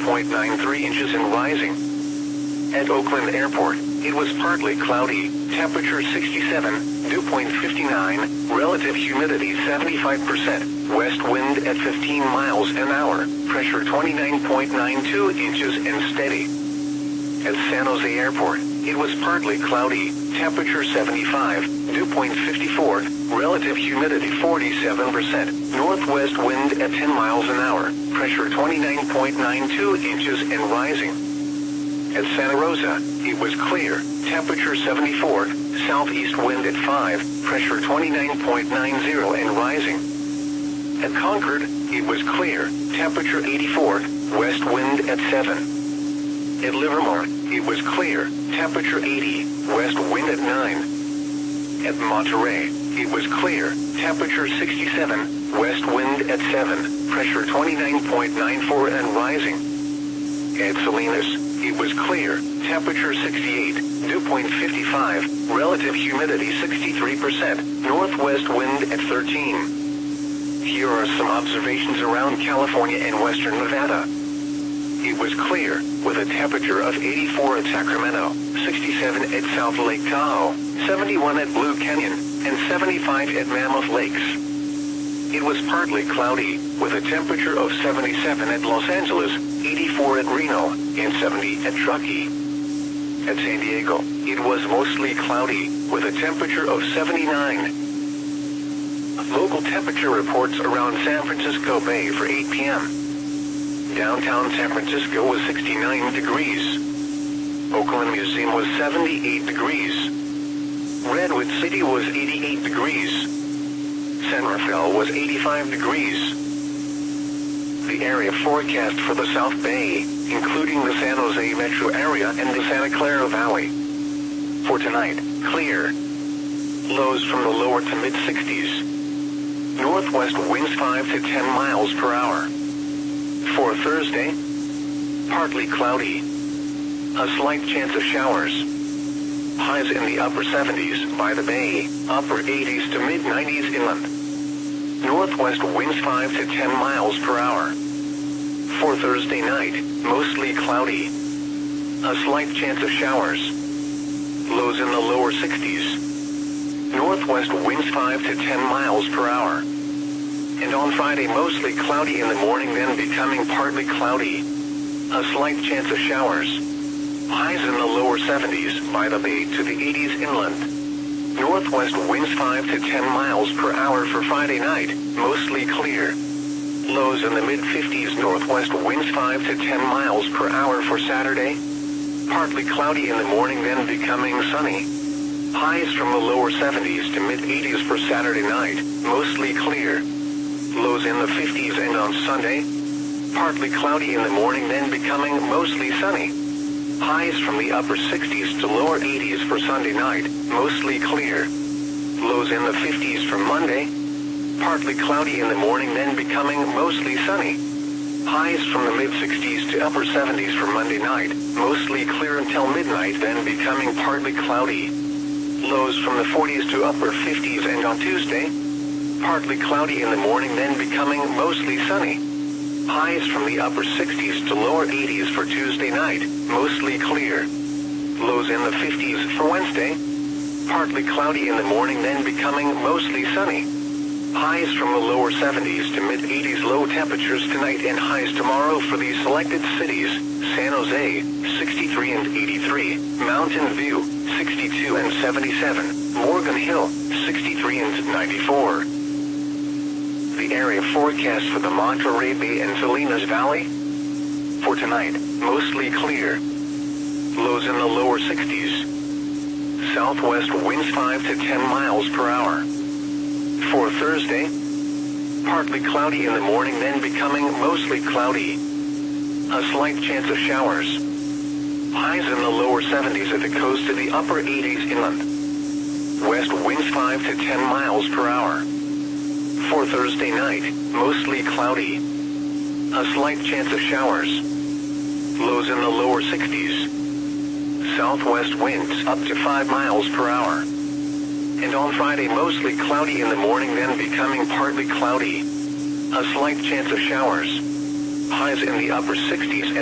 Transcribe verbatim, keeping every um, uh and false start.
point nine three inches and rising. At Oakland Airport, it was partly cloudy, temperature sixty-seven, dew point fifty-nine, relative humidity seventy-five percent, west wind at fifteen miles an hour, pressure twenty-nine point nine two inches and steady. At San Jose Airport, it was partly cloudy, temperature seventy-five, dew point fifty-four, relative humidity forty-seven percent, northwest wind at ten miles an hour, pressure twenty-nine point nine two inches and rising. At Santa Rosa, it was clear, temperature seventy-four, southeast wind at five, pressure twenty-nine point nine zero and rising. At Concord, it was clear, temperature eighty-four, west wind at seven. At Livermore, it was clear, temperature eighty, west wind at nine. At Monterey, it was clear, temperature sixty-seven, west wind at seven, pressure twenty-nine point nine four and rising. At Salinas, it was clear, temperature sixty-eight, dew point fifty-five, relative humidity sixty-three percent, northwest wind at thirteen. Here are some observations around California and western Nevada. It was clear, with a temperature of eighty-four at Sacramento, sixty-seven at South Lake Tahoe, seventy-one at Blue Canyon, and seventy-five at Mammoth Lakes. It was partly cloudy, with a temperature of seventy-seven at Los Angeles, eighty-four at Reno, and seventy at Truckee. At San Diego, it was mostly cloudy, with a temperature of seventy-nine. Local temperature reports around San Francisco Bay for eight p m Downtown San Francisco was sixty-nine degrees. Oakland Museum was seventy-eight degrees. Redwood City was eighty-eight degrees. San Rafael was eighty-five degrees. The area forecast for the South Bay, including the San Jose metro area and the Santa Clara Valley. For tonight, clear. Lows from the lower to mid-sixties. Northwest winds five to ten miles per hour. For Thursday, partly cloudy. A slight chance of showers. Highs in the upper seventies by the bay, upper eighties to mid-nineties inland. Northwest winds five to ten miles per hour. For Thursday night, mostly cloudy. A slight chance of showers. Lows in the lower sixties. Northwest winds five to ten miles per hour. And on Friday, mostly cloudy in the morning, then becoming partly cloudy. A slight chance of showers. Highs in the lower seventies by the bay to the eighties inland. Northwest winds five to ten miles per hour for Friday night, mostly clear. Lows in the mid-fifties, northwest winds five to ten miles per hour for Saturday. Partly cloudy in the morning, then becoming sunny. Highs from the lower seventies to mid-eighties for Saturday night, mostly clear. Lows in the fifties, and on Sunday, partly cloudy in the morning, then becoming mostly sunny. Highs from the upper sixties to lower eighties for Sunday night, mostly clear. Lows in the fifties for Monday, partly cloudy in the morning, then becoming mostly sunny. Highs from the mid-sixties to upper seventies for Monday night, mostly clear until midnight, then becoming partly cloudy. Lows from the forties to upper fifties, and on Tuesday, partly cloudy in the morning, then becoming mostly sunny. Highs from the upper sixties to lower eighties for Tuesday night, mostly clear. Lows in the fifties for Wednesday. Partly cloudy in the morning, then becoming mostly sunny. Highs from the lower seventies to mid-eighties, low temperatures tonight and highs tomorrow for these selected cities: San Jose, sixty-three and eighty-three, Mountain View, sixty-two and seventy-seven, Morgan Hill, sixty-three and ninety-four. The area forecast for the Monterey Bay and Salinas Valley. For tonight, mostly clear. Lows in the lower sixties. Southwest winds five to ten miles per hour. For Thursday, partly cloudy in the morning, then becoming mostly cloudy. A slight chance of showers. Highs in the lower seventies at the coast to the upper eighties inland. West winds five to ten miles per hour. For Thursday night, mostly cloudy. A slight chance of showers. Lows in the lower sixties. Southwest winds up to five miles per hour. And on Friday, mostly cloudy in the morning, then becoming partly cloudy. A slight chance of showers. Highs in the upper sixties.